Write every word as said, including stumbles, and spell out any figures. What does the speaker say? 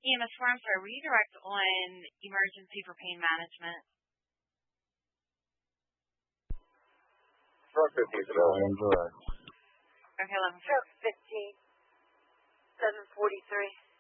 E M S four, I'm sorry, were you direct on emergency for pain management? Truck fifteen is direct. Okay, eleven Truck fifteen, seven forty-three.